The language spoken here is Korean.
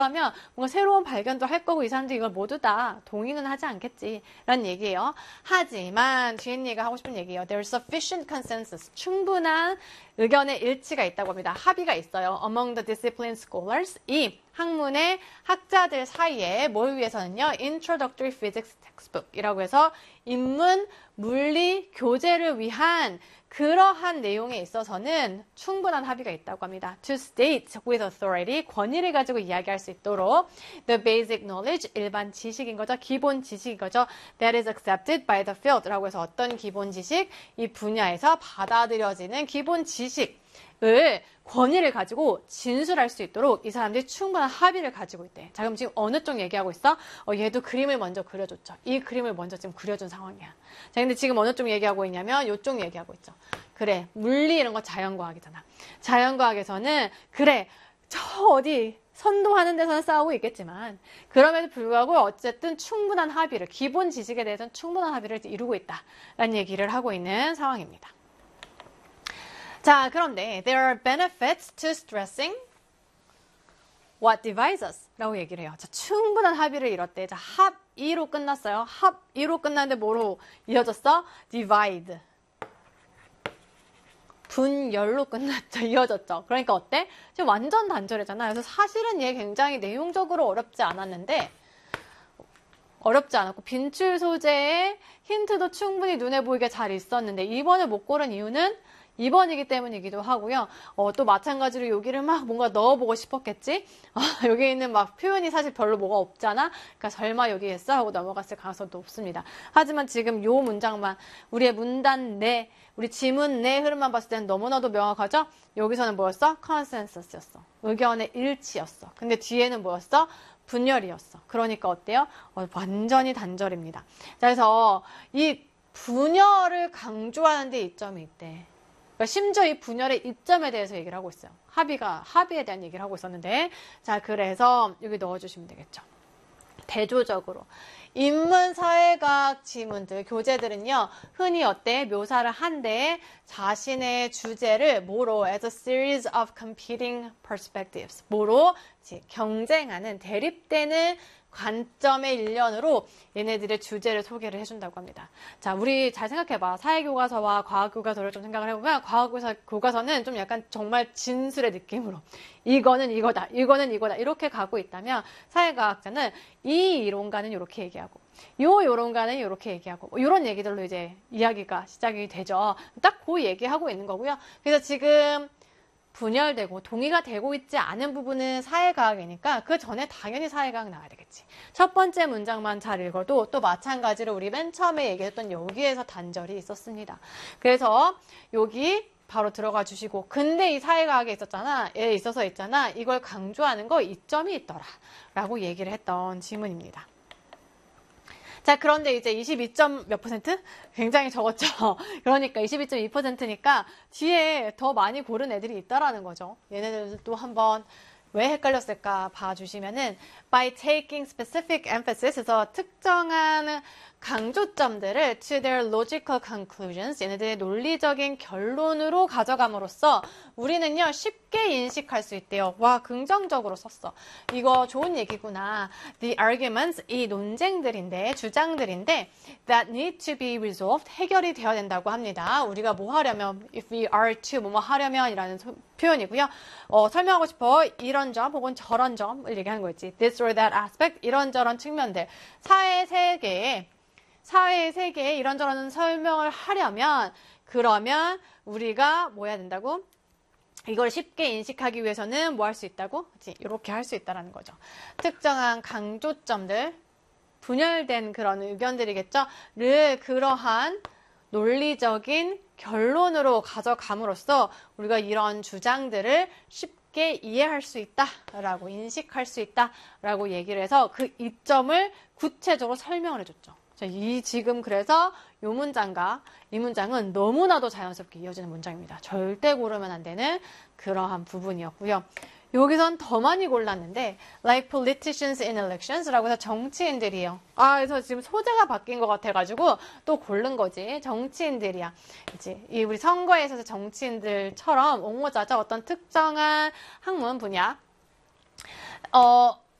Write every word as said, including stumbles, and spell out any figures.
하면 뭔가 새로운 발견도 할 거고 이 사람들이 이걸 모두 다 동의는 하지 않겠지 라는 얘기예요. 하지만 뒤에 얘기가 하고 싶은 얘기예요. There's sufficient consensus. 충분한 의견의 일치가 있다고 합니다. 합의가 있어요. Among the discipline scholars. 이 학문의 학자들 사이에 뭘 위해서는요. Introductory Physics Textbook이라고 해서 인문 물리 교재를 위한 그러한 내용에 있어서는 충분한 합의가 있다고 합니다. To state with authority, 권위를 가지고 이야기할 수 있도록 the basic knowledge, 일반 지식인 거죠. 기본 지식인 거죠. That is accepted by the field 라고 해서 어떤 기본 지식? 이 분야에서 받아들여지는 기본 지식을 권위를 가지고 진술할 수 있도록 이 사람들이 충분한 합의를 가지고 있대. 자, 그럼 지금 어느 쪽 얘기하고 있어? 어, 얘도 그림을 먼저 그려줬죠. 이 그림을 먼저 지금 그려준 상황이야. 자, 근데 지금 어느 쪽 얘기하고 있냐면 이쪽 얘기하고 있죠. 그래, 물리 이런 거 자연과학이잖아. 자연과학에서는 그래, 저 어디 선도하는 데서는 싸우고 있겠지만 그럼에도 불구하고 어쨌든 충분한 합의를, 기본 지식에 대해서는 충분한 합의를 이루고 있다라는 얘기를 하고 있는 상황입니다. 자, 그런데 there are benefits to stressing what divides us 라고 얘기를 해요. 자, 충분한 합의를 이뤘대. 자, 합의로 끝났어요. 합의로 끝났는데 뭐로 이어졌어? divide. 분열로 끝났죠. 이어졌죠. 그러니까 어때? 지금 완전 단절이잖아. 그래서 사실은 얘 굉장히 내용적으로 어렵지 않았는데 어렵지 않았고 빈출 소재의 힌트도 충분히 눈에 보이게 잘 있었는데 이 번을 못 고른 이유는 이 번이기 때문이기도 하고요. 어, 또 마찬가지로 여기를 막 뭔가 넣어보고 싶었겠지? 어, 여기 있는 막 표현이 사실 별로 뭐가 없잖아? 그러니까 설마 여기 했어? 하고 넘어갔을 가능성도 없습니다. 하지만 지금 요 문장만, 우리의 문단 내, 우리 지문 내 흐름만 봤을 때는 너무나도 명확하죠? 여기서는 뭐였어? consensus였어. 의견의 일치였어. 근데 뒤에는 뭐였어? 분열이었어. 그러니까 어때요? 어, 완전히 단절입니다. 자, 그래서 이 분열을 강조하는 데 이점이 있대. 심지어 이 분열의 이점에 대해서 얘기를 하고 있어요. 합의가, 합의에 대한 얘기를 하고 있었는데. 자, 그래서 여기 넣어주시면 되겠죠. 대조적으로. 인문사회과학 지문들, 교재들은요, 흔히 어때? 묘사를 한데 자신의 주제를 뭐로? As a series of competing perspectives. 뭐로? 경쟁하는, 대립되는 관점의 일련으로 얘네들의 주제를 소개를 해준다고 합니다. 자, 우리 잘 생각해봐. 사회교과서와 과학교과서를 좀 생각을 해보면 과학교과서는 좀 약간 정말 진술의 느낌으로 이거는 이거다, 이거는 이거다 이렇게 가고 있다면 사회과학자는 이 이론가는 이렇게 얘기하고 요 요론가는 이렇게 얘기하고 뭐 이런 얘기들로 이제 이야기가 시작이 되죠. 딱 그 얘기하고 있는 거고요. 그래서 지금 분열되고 동의가 되고 있지 않은 부분은 사회과학이니까 그 전에 당연히 사회과학 나와야 되겠지. 첫 번째 문장만 잘 읽어도 또 마찬가지로 우리 맨 처음에 얘기했던 여기에서 단절이 있었습니다. 그래서 여기 바로 들어가 주시고 근데 이 사회과학에 있었잖아. 에 있어서 있잖아. 이걸 강조하는 거 이점이 있더라 라고 얘기를 했던 지문입니다. 자, 그런데 이제 이십이 점 몇 퍼센트? 굉장히 적었죠. 그러니까 이십이 점 이 퍼센트니까 뒤에 더 많이 고른 애들이 있다라는 거죠. 얘네들도 한번 왜 헷갈렸을까 봐주시면은 by taking specific emphasis 에서 특정한 강조점들을 to their logical conclusions 얘네들의 논리적인 결론으로 가져감으로써 우리는요 쉽게 인식할 수 있대요. 와, 긍정적으로 썼어. 이거 좋은 얘기구나. The arguments 이 논쟁들인데 주장들인데 that need to be resolved 해결이 되어야 된다고 합니다. 우리가 뭐 하려면 if we are to 뭐뭐 하려면 이라는 표현이고요. 어, 설명하고 싶어 이런 점 혹은 저런 점을 얘기하는 거였지. This or that aspect 이런저런 측면들 사회 세계에 사회의 세계에 이런저런 설명을 하려면 그러면 우리가 뭐 해야 된다고? 이걸 쉽게 인식하기 위해서는 뭐 할 수 있다고? 그치? 이렇게 할 수 있다는 거죠. 특정한 강조점들, 분열된 그런 의견들이겠죠? 를 그러한 논리적인 결론으로 가져감으로써 우리가 이런 주장들을 쉽게 이해할 수 있다라고 인식할 수 있다라고 얘기를 해서 그 이점을 구체적으로 설명을 해줬죠. 이 지금 그래서 이 문장과 이 문장은 너무나도 자연스럽게 이어지는 문장입니다. 절대 고르면 안 되는 그러한 부분이었고요. 여기선 더 많이 골랐는데 like politicians in elections라고 해서 정치인들이에요. 아, 그래서 지금 소재가 바뀐 것 같아가지고 또 고른 거지. 정치인들이야. 이제 이 우리 선거에 있어서 정치인들처럼 옹호자죠. 어떤 특정한 학문 분야. 어.